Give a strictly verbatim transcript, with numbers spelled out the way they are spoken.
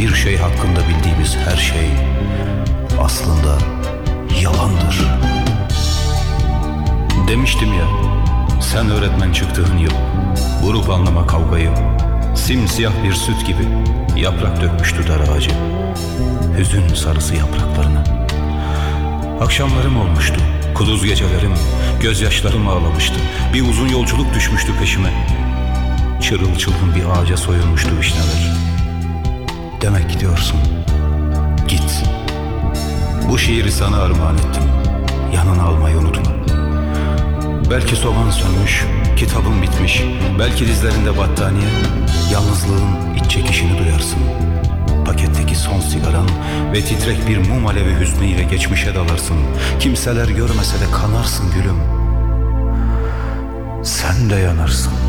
hiçbir şey hakkında bildiğimiz her şey aslında yalandır. Demiştim ya, sen öğretmen çıktığın yıl vurup anlama kavgayı, simsiyah bir süt gibi yaprak dökmüştü dar ağacı, hüzün sarısı yapraklarına. Akşamlarım olmuştu, kuduz gecelerim, gözyaşlarım ağlamıştı. Bir uzun yolculuk düşmüştü peşime. Çırılçılgın bir ağaca soyulmuştu vişneler. Demek gidiyorsun. Git. Bu şiiri sana armağan ettim. Yanına almayı unutma. Belki soban sönmüş, kitabın bitmiş. Belki dizlerinde battaniye. Yalnızlığın iç çekişini duyarsın. Paketteki son sigaran ve titrek bir mum alevi hüznüyle geçmişe dalarsın. Kimseler görmese de kanarsın gülüm. Sen de yanarsın.